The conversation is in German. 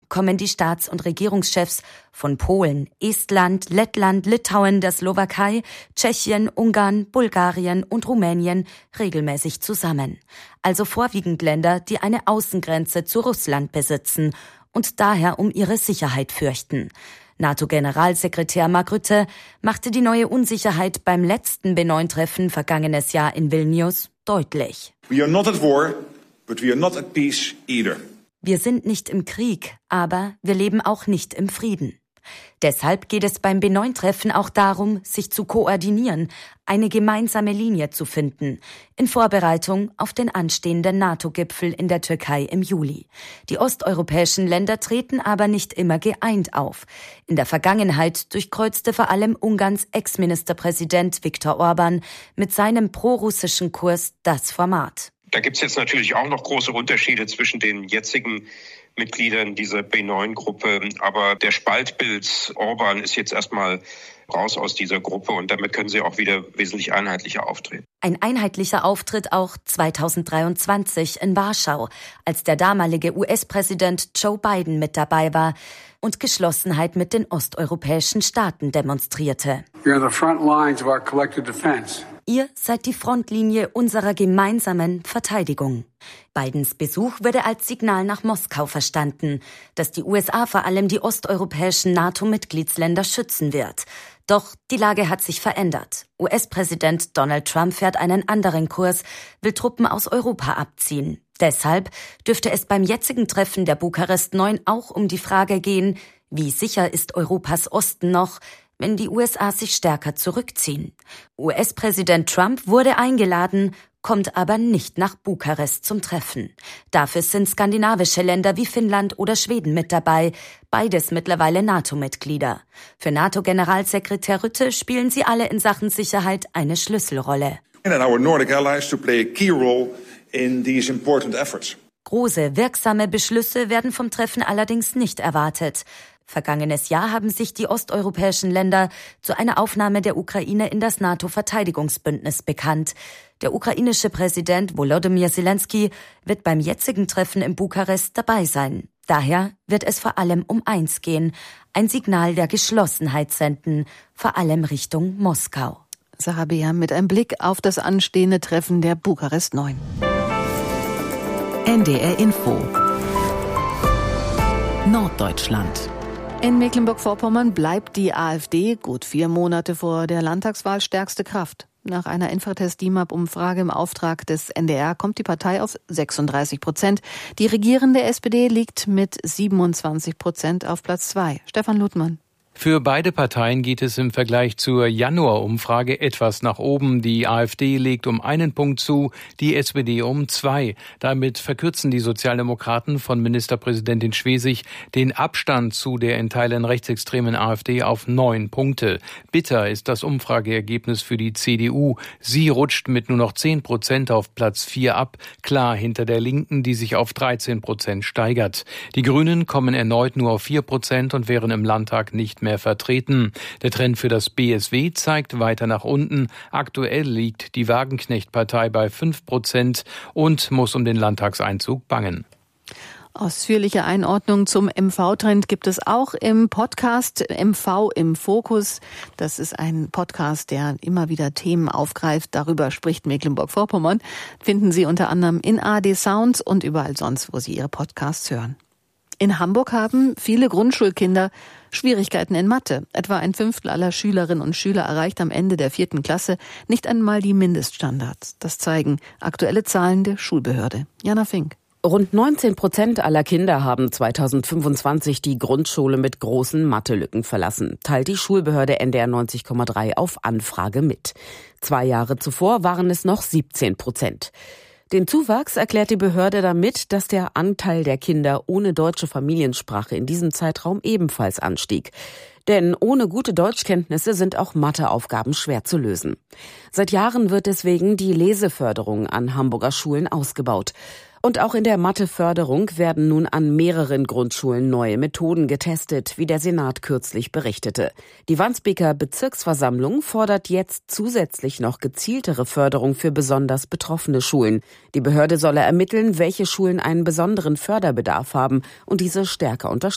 kommen die Staats- und Regierungschefs von Polen, Estland, Lettland, Litauen, der Slowakei, Tschechien, Ungarn, Bulgarien und Rumänien regelmäßig zusammen. Also vorwiegend Länder, die eine Außengrenze zu Russland besitzen und daher um ihre Sicherheit fürchten. NATO-Generalsekretär Mark Rutte machte die neue Unsicherheit beim letzten B9-Treffen vergangenes Jahr in Vilnius deutlich. We are not at war, but we are not at peace either. Wir sind nicht im Krieg, aber wir leben auch nicht im Frieden. Deshalb geht es beim B9-Treffen auch darum, sich zu koordinieren, eine gemeinsame Linie zu finden, in Vorbereitung auf den anstehenden NATO-Gipfel in der Türkei im Juli. Die osteuropäischen Länder treten aber nicht immer geeint auf. In der Vergangenheit durchkreuzte vor allem Ungarns Ex-Ministerpräsident Viktor Orbán mit seinem prorussischen Kurs das Format. Da gibt es jetzt natürlich auch noch große Unterschiede zwischen den jetzigen Mitgliedern dieser B9-Gruppe. Aber der Spaltpilz Orbán ist jetzt erstmal raus aus dieser Gruppe und damit können sie auch wieder wesentlich einheitlicher auftreten. Ein einheitlicher Auftritt auch 2023 in Warschau, als der damalige US-Präsident Joe Biden mit dabei war und Geschlossenheit mit den osteuropäischen Staaten demonstrierte. We are the front lines of our collective defense. Ihr seid die Frontlinie unserer gemeinsamen Verteidigung. Bidens Besuch wurde als Signal nach Moskau verstanden, dass die USA vor allem die osteuropäischen NATO-Mitgliedsländer schützen wird. Doch die Lage hat sich verändert. US-Präsident Donald Trump fährt einen anderen Kurs, will Truppen aus Europa abziehen. Deshalb dürfte es beim jetzigen Treffen der Bukarest 9 auch um die Frage gehen, wie sicher ist Europas Osten noch, wenn die USA sich stärker zurückziehen. US-Präsident Trump wurde eingeladen, kommt aber nicht nach Bukarest zum Treffen. Dafür sind skandinavische Länder wie Finnland oder Schweden mit dabei, beides mittlerweile NATO-Mitglieder. Für NATO-Generalsekretär Rutte spielen sie alle in Sachen Sicherheit eine Schlüsselrolle. And our Nordic allies to play a key role in these important efforts. Große, wirksame Beschlüsse werden vom Treffen allerdings nicht erwartet. Vergangenes Jahr haben sich die osteuropäischen Länder zu einer Aufnahme der Ukraine in das NATO-Verteidigungsbündnis bekannt. Der ukrainische Präsident Volodymyr Zelensky wird beim jetzigen Treffen in Bukarest dabei sein. Daher wird es vor allem um eins gehen, ein Signal der Geschlossenheit senden, vor allem Richtung Moskau. Sarah Beer mit einem Blick auf das anstehende Treffen der Bukarest 9. NDR Info Norddeutschland. In Mecklenburg-Vorpommern bleibt die AfD gut 4 Monate vor der Landtagswahl stärkste Kraft. Nach einer Infratest-DIMAP-Umfrage im Auftrag des NDR kommt die Partei auf 36%. Die regierende SPD liegt mit 27% auf Platz 2. Stefan Luthmann. Für beide Parteien geht es im Vergleich zur Januar-Umfrage etwas nach oben. Die AfD legt um 1 Punkt zu, die SPD um 2. Damit verkürzen die Sozialdemokraten von Ministerpräsidentin Schwesig den Abstand zu der in Teilen rechtsextremen AfD auf 9 Punkte. Bitter ist das Umfrageergebnis für die CDU. Sie rutscht mit nur noch 10% auf Platz 4 ab, klar hinter der Linken, die sich auf 13% steigert. Die Grünen kommen erneut nur auf 4% und wären im Landtag nicht mehr vertreten. Der Trend für das BSW zeigt weiter nach unten. Aktuell liegt die Wagenknecht-Partei bei 5% und muss um den Landtagseinzug bangen. Ausführliche Einordnung zum MV-Trend gibt es auch im Podcast MV im Fokus. Das ist ein Podcast, der immer wieder Themen aufgreift. Darüber spricht Mecklenburg-Vorpommern. Finden Sie unter anderem in ARD Sounds und überall sonst, wo Sie Ihre Podcasts hören. In Hamburg haben viele Grundschulkinder Schwierigkeiten in Mathe. Etwa 1/5 aller Schülerinnen und Schüler erreicht am Ende der 4. Klasse nicht einmal die Mindeststandards. Das zeigen aktuelle Zahlen der Schulbehörde. Jana Fink. Rund 19% aller Kinder haben 2025 die Grundschule mit großen Mathelücken verlassen, teilt die Schulbehörde NDR 90,3 auf Anfrage mit. 2 Jahre zuvor waren es noch 17%. Den Zuwachs erklärt die Behörde damit, dass der Anteil der Kinder ohne deutsche Familiensprache in diesem Zeitraum ebenfalls anstieg. Denn ohne gute Deutschkenntnisse sind auch Matheaufgaben schwer zu lösen. Seit Jahren wird deswegen die Leseförderung an Hamburger Schulen ausgebaut. Und auch in der Matheförderung werden nun an mehreren Grundschulen neue Methoden getestet, wie der Senat kürzlich berichtete. Die Wandsbeker Bezirksversammlung fordert jetzt zusätzlich noch gezieltere Förderung für besonders betroffene Schulen. Die Behörde solle ermitteln, welche Schulen einen besonderen Förderbedarf haben und diese stärker unterstützen.